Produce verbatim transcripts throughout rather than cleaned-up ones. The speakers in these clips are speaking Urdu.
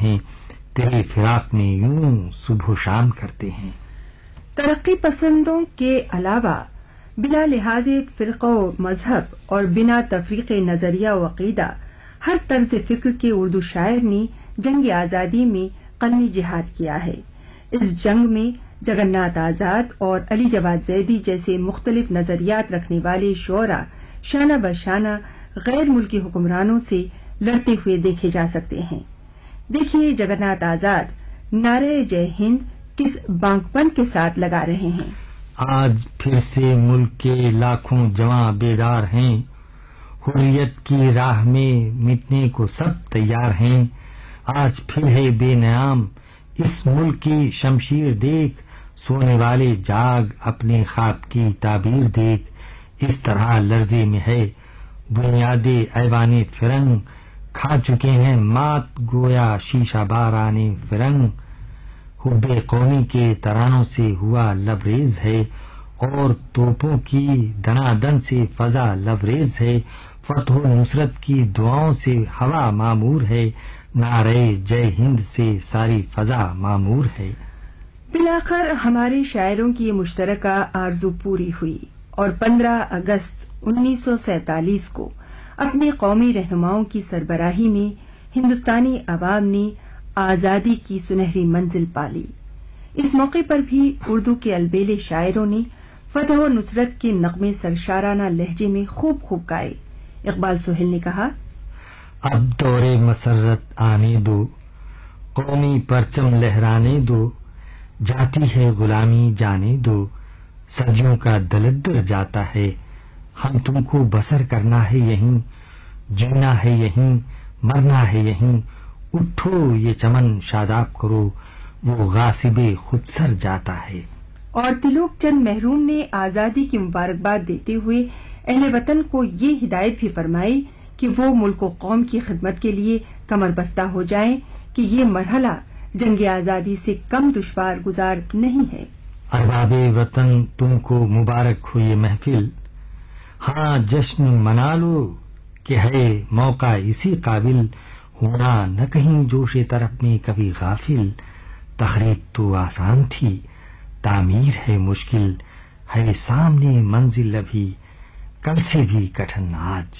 ہیں، تیرے فراق میں یوں صبح و شام کرتے ہیں۔ ترقی پسندوں کے علاوہ بلا لحاظ فرقہ و مذہب اور بنا تفریق نظریہ و عقیدہ ہر طرز فکر کے اردو شاعر نے جنگ آزادی میں قلمی جہاد کیا ہے۔ اس جنگ میں جگناتھ آزاد اور علی جواد زیدی جیسے مختلف نظریات رکھنے والے شعراء شانہ بشانہ غیر ملکی حکمرانوں سے لڑتے ہوئے دیکھے جا سکتے ہیں۔ دیکھیے جگناتھ آزاد نعرہ جے ہند کس بانک پن کے ساتھ لگا رہے ہیں۔ آج پھر سے ملک کے لاکھوں جواں بیدار ہیں، حریت کی راہ میں مٹنے کو سب تیار ہیں۔ آج پھر ہے بے نیام اس ملک کی شمشیر دیکھ، سونے والے جاگ اپنے خواب کی تعبیر دیکھ۔ اس طرح لرزے میں ہے بنیاد ایوان فرنگ، کھا چکے ہیں مات گویا شیشہ باران فرنگ۔ حب قومی کے ترانوں سے ہوا لبریز ہے، اور توپوں کی دنادن سے فضا لبریز ہے۔ فتح و نصرت کی دعاؤں سے ہوا معمور ہے، نعرہ جے ہند سے ساری فضا معمور ہے۔ بلاخر ہمارے شاعروں کی یہ مشترکہ آرزو پوری ہوئی اور پندرہ اگست انیس سو سینتالیس کو اپنے قومی رہنماؤں کی سربراہی میں ہندوستانی عوام نے آزادی کی سنہری منزل پالی۔ اس موقع پر بھی اردو کے البیلے شاعروں نے فتح و نصرت کے نغمے سرشارانہ لہجے میں خوب خوب گائے۔ اقبال سہیل نے کہا، اب دور مسرت آنے دو، قومی پرچم لہرانے دو، جاتی ہے غلامی جانے دو، صدیوں کا دلدر جاتا ہے، ہم تم کو بسر کرنا ہے یہیں، جینا ہے یہیں، مرنا ہے یہیں، اٹھو یہ چمن شاداب کرو، وہ غاصب خود سر جاتا ہے۔ اور تلوک چند محروم نے آزادی کی مبارکباد دیتے ہوئے اہل وطن کو یہ ہدایت بھی فرمائی کہ وہ ملک و قوم کی خدمت کے لیے کمر بستہ ہو جائیں کہ یہ مرحلہ جنگ آزادی سے کم دشوار گزار نہیں ہے۔ احباب وطن تم کو مبارک ہو یہ محفل، ہاں جشن منا لو کہ ہے موقع اسی قابل، ہونا نہ کہیں جوش طرف میں کبھی غافل۔ تخریب تو آسان تھی، تعمیر ہے مشکل، ہے سامنے منزل ابھی، کل سے بھی کٹھن آج۔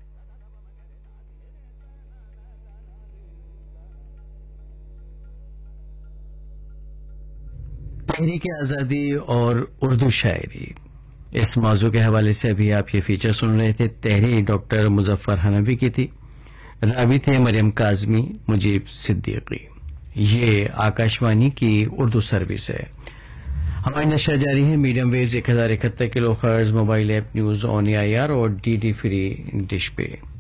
تحریک آزادی اور اردو شاعری، اس موضوع کے حوالے سے ابھی آپ یہ فیچر سن رہے تھے۔ تحریر ڈاکٹر مظفر حنفی کی تھی، راوی تھے مریم کاظمی، مجیب صدیقی۔ یہ آکاشوانی کی اردو سروس ہے۔ ہماری نشر جاری ہے میڈیم ویوز ایک ہزار اکہتر کلو hertz, mobile app news on a I R اور ڈی ڈی فری ڈش پہ۔